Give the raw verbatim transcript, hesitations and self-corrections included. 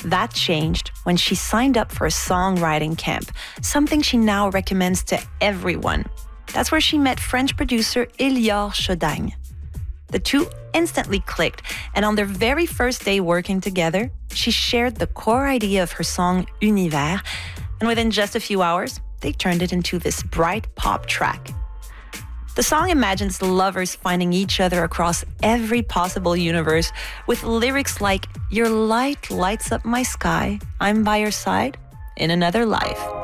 That changed when she signed up for a songwriting camp, something she now recommends to everyone. That's where she met French producer Élior Chodagne. The two instantly clicked, and on their very first day working together, she shared the core idea of her song Univers, and within just a few hours, they turned it into this bright pop track. The song imagines lovers finding each other across every possible universe with lyrics like, "Your light lights up my sky, I'm by your side in another life."